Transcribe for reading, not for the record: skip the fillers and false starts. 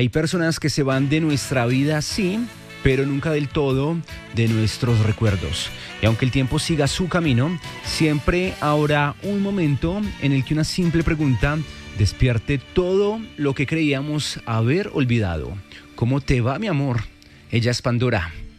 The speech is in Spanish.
Hay personas que se van de nuestra vida, sí, pero nunca del todo de nuestros recuerdos. Y aunque el tiempo siga su camino, siempre habrá un momento en el que una simple pregunta despierte todo lo que creíamos haber olvidado. ¿Cómo te va, mi amor? Ella es Pandora.